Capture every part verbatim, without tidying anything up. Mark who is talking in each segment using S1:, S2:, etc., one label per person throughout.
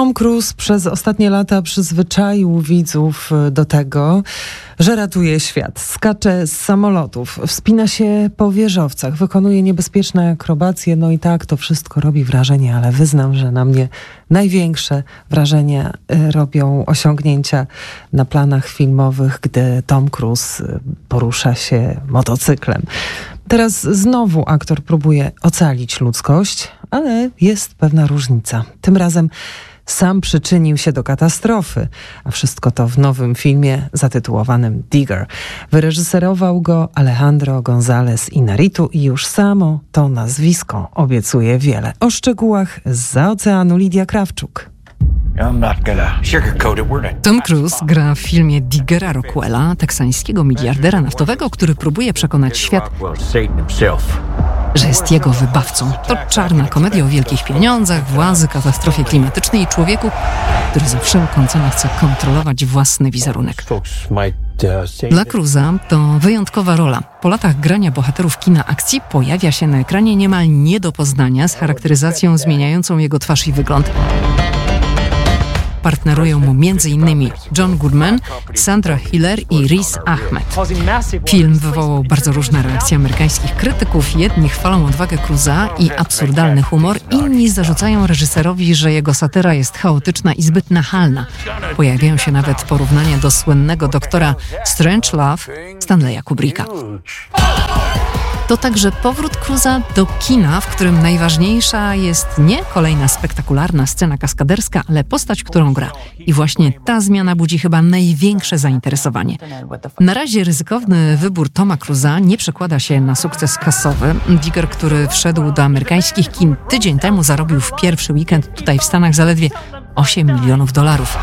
S1: Tom Cruise przez ostatnie lata przyzwyczaił widzów do tego, że ratuje świat. Skacze z samolotów, wspina się po wieżowcach, wykonuje niebezpieczne akrobacje. No i tak, to wszystko robi wrażenie, ale wyznam, że na mnie największe wrażenie robią osiągnięcia na planach filmowych, gdy Tom Cruise porusza się motocyklem. Teraz znowu aktor próbuje ocalić ludzkość, ale jest pewna różnica. Tym razem sam przyczynił się do katastrofy, a wszystko to w nowym filmie zatytułowanym Digger. Wyreżyserował go Alejandro González Iñárritu i już samo to nazwisko obiecuje wiele. O szczegółach zza oceanu Lidia Krawczuk.
S2: Tom Cruise gra w filmie Diggera Rockwella, teksańskiego miliardera naftowego, który próbuje przekonać świat, że jest jego wybawcą. To czarna komedia o wielkich pieniądzach, władzy, katastrofie klimatycznej i człowieku, który za wszelką cenę chce kontrolować własny wizerunek. Dla Cruise'a to wyjątkowa rola. Po latach grania bohaterów kina akcji pojawia się na ekranie niemal nie do poznania z charakteryzacją zmieniającą jego twarz i wygląd. Partnerują mu między innymi John Goodman, Sandra Hüller i Riz Ahmed. Film wywołał bardzo różne reakcje amerykańskich krytyków. Jedni chwalą odwagę Cruise'a i absurdalny humor, inni zarzucają reżyserowi, że jego satyra jest chaotyczna i zbyt nachalna. Pojawiają się nawet porównania do słynnego doktora Strangelove Stanleya Kubricka. To także powrót Cruise'a do kina, w którym najważniejsza jest nie kolejna spektakularna scena kaskaderska, ale postać, którą gra. I właśnie ta zmiana budzi chyba największe zainteresowanie. Na razie ryzykowny wybór Toma Cruise'a nie przekłada się na sukces kasowy. Digger, który wszedł do amerykańskich kin tydzień temu, zarobił w pierwszy weekend tutaj w Stanach zaledwie osiem milionów dolarów.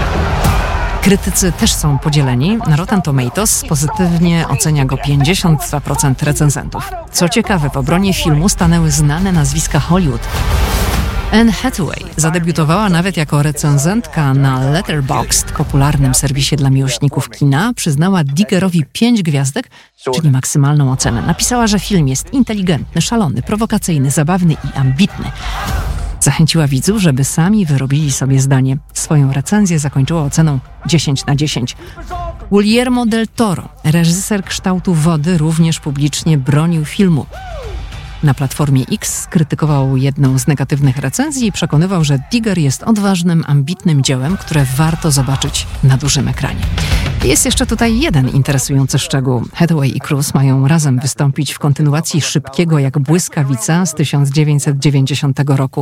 S2: Krytycy też są podzieleni. Na Rotten Tomatoes pozytywnie ocenia go pięćdziesiąt dwa procent recenzentów. Co ciekawe, w obronie filmu stanęły znane nazwiska Hollywood. Anne Hathaway zadebiutowała nawet jako recenzentka na Letterboxd, popularnym serwisie dla miłośników kina. Przyznała Diggerowi pięć gwiazdek, czyli maksymalną ocenę. Napisała, że film jest inteligentny, szalony, prowokacyjny, zabawny i ambitny. Zachęciła widzów, żeby sami wyrobili sobie zdanie. Swoją recenzję zakończyła oceną dziesięć na dziesięć. Guillermo del Toro, reżyser Kształtu wody, również publicznie bronił filmu. Na platformie X skrytykował jedną z negatywnych recenzji i przekonywał, że Digger jest odważnym, ambitnym dziełem, które warto zobaczyć na dużym ekranie. Jest jeszcze tutaj jeden interesujący szczegół. Hathaway i Cruise mają razem wystąpić w kontynuacji Szybkiego jak błyskawica z tysiąc dziewięćset dziewięćdziesiątego roku.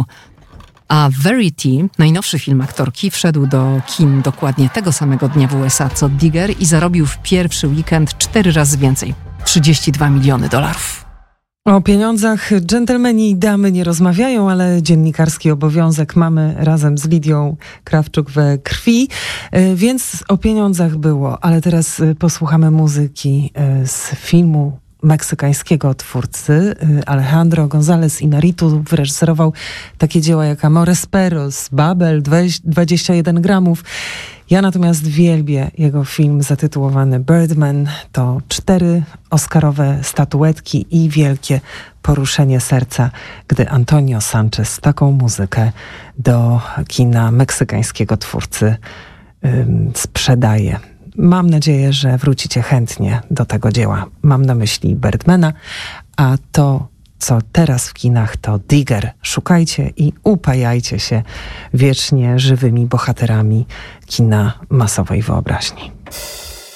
S2: A Verity, najnowszy film aktorki, wszedł do kin dokładnie tego samego dnia w U S A co Digger i zarobił w pierwszy weekend cztery razy więcej. trzydzieści dwa miliony dolarów.
S1: O pieniądzach dżentelmeni i damy nie rozmawiają, ale dziennikarski obowiązek mamy razem z Lidią Krawczuk we krwi, więc o pieniądzach było. Ale teraz posłuchamy muzyki z filmu meksykańskiego twórcy. Alejandro González Iñárritu wyreżyserował takie dzieła jak Amores Perros, Babel, dwadzieścia jeden gramów. Ja natomiast wielbię jego film zatytułowany Birdman. To cztery oscarowe statuetki i wielkie poruszenie serca, gdy Antonio Sanchez taką muzykę do kina meksykańskiego twórcy ym, sprzedaje. Mam nadzieję, że wrócicie chętnie do tego dzieła. Mam na myśli Birdmana, a to, co teraz w kinach, to Digger. Szukajcie i upajajcie się wiecznie żywymi bohaterami kina masowej wyobraźni.